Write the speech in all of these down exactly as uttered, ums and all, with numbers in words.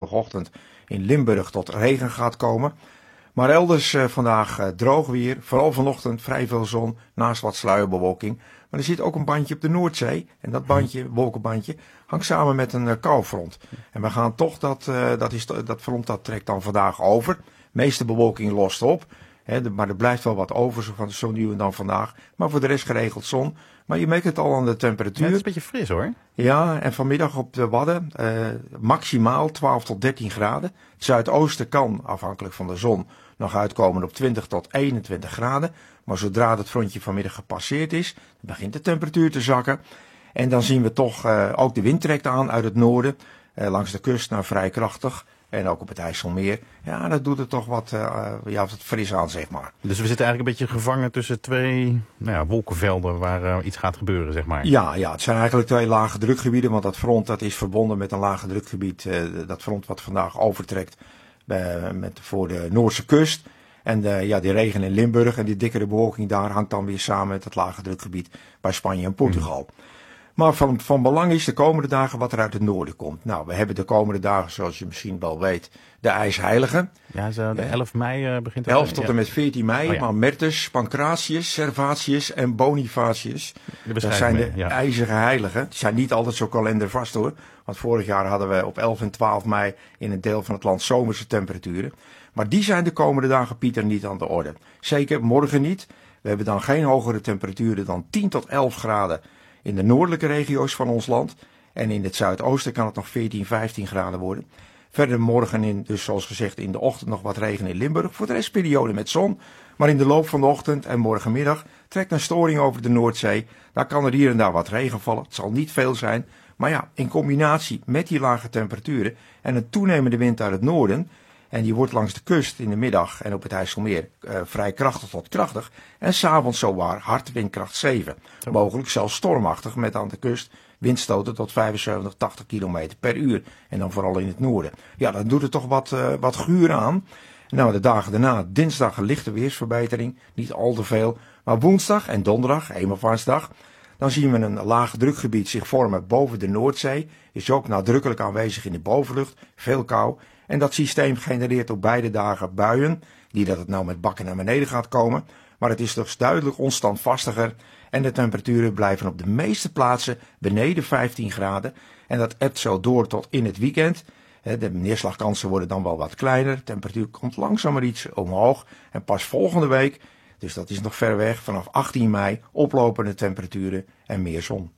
zondagochtend in Limburg tot regen gaat komen. Maar elders uh, vandaag uh, droog weer, vooral vanochtend vrij veel zon, naast wat sluierbewolking. Maar er zit ook een bandje op de Noordzee. En dat bandje, wolkenbandje, hangt samen met een uh, koufront. En we gaan toch, dat, uh, dat, is, dat front dat trekt dan vandaag over. De meeste bewolking lost op. Hè, de, maar er blijft wel wat over, zo van zo nu en dan vandaag. Maar voor de rest geregeld zon. Maar je merkt het al aan de temperatuur. Ja, het is een beetje fris hoor. Ja, en vanmiddag op de Wadden uh, maximaal twaalf tot dertien graden. Het zuidoosten kan, afhankelijk van de zon, nog uitkomen op twintig tot eenentwintig graden. Maar zodra het frontje vanmiddag gepasseerd is, begint de temperatuur te zakken. En dan zien we toch, uh, ook de wind trekt aan uit het noorden. Uh, langs de kust naar vrij krachtig. En ook op het IJsselmeer. Ja, dat doet het toch wat, uh, ja, wat fris aan, zeg maar. Dus we zitten eigenlijk een beetje gevangen tussen twee nou ja, wolkenvelden waar uh, iets gaat gebeuren, zeg maar. Ja, ja, het zijn eigenlijk twee lage drukgebieden. Want dat front dat is verbonden met een lage drukgebied. Uh, dat front wat vandaag overtrekt uh, met, voor de Noordse kust. En uh, ja, die regen in Limburg en die dikkere bewolking daar hangt dan weer samen met het lage drukgebied bij Spanje en Portugal. Mm. Maar van, van belang is de komende dagen wat er uit het noorden komt. Nou, we hebben de komende dagen, zoals je misschien wel weet, de IJsheilige. Ja, zo de elf mei uh, begint het. elf tot en met veertien mei, oh, ja. maar Mertus, Pancratius, Servatius en Bonifatius. Dat zijn de ja. ijzige heiligen. Die zijn niet altijd zo kalendervast hoor. Want vorig jaar hadden we op elf en twaalf mei in een deel van het land zomerse temperaturen. Maar die zijn de komende dagen, Pieter, niet aan de orde. Zeker morgen niet. We hebben dan geen hogere temperaturen dan tien tot elf graden in de noordelijke regio's van ons land. En in het zuidoosten kan het nog veertien, vijftien graden worden. Verder morgen, in, dus zoals gezegd, in de ochtend nog wat regen in Limburg. Voor de rest periode met zon. Maar in de loop van de ochtend en morgenmiddag trekt een storing over de Noordzee. Daar kan er hier en daar wat regen vallen. Het zal niet veel zijn. Maar ja, in combinatie met die lage temperaturen en een toenemende wind uit het noorden. En die wordt langs de kust in de middag en op het IJsselmeer uh, vrij krachtig tot krachtig. En s'avonds zowaar hard windkracht zeven. Zo. Mogelijk zelfs stormachtig met aan de kust windstoten tot vijfenzeventig, tachtig kilometer per uur. En dan vooral in het noorden. Ja, dan doet het toch wat, uh, wat guur aan. Nou, de dagen daarna, dinsdag een lichte weersverbetering. Niet al te veel. Maar woensdag en donderdag, Hemelvaartsdag, dan zien we een laag drukgebied zich vormen boven de Noordzee. Is ook nadrukkelijk aanwezig in de bovenlucht. Veel kou. En dat systeem genereert op beide dagen buien. Niet dat het nou met bakken naar beneden gaat komen. Maar het is dus duidelijk onstandvastiger. En de temperaturen blijven op de meeste plaatsen beneden vijftien graden. En dat ebt zo door tot in het weekend. De neerslagkansen worden dan wel wat kleiner. De temperatuur komt langzamer iets omhoog. En pas volgende week, dus dat is nog ver weg, vanaf achttien mei oplopende temperaturen en meer zon.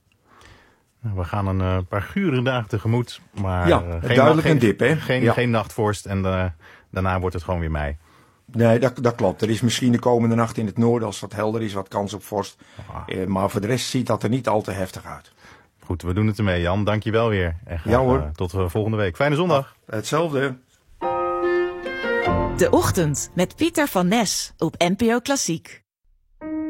We gaan een uh, paar gure dagen tegemoet. Maar ja, uh, geen, duidelijk geen, een dip, hè? Geen, ja. geen nachtvorst en uh, daarna wordt het gewoon weer mei. Nee, dat, dat klopt. Er is misschien de komende nacht in het noorden, als het wat helder is, wat kans op vorst. Ah. Uh, maar voor de rest ziet dat er niet al te heftig uit. Goed, we doen het ermee, Jan. Dank je wel weer. En graag, ja hoor. Uh, tot uh, volgende week. Fijne zondag. Ah, hetzelfde. De Ochtend met Pieter van Nes op N P O Klassiek.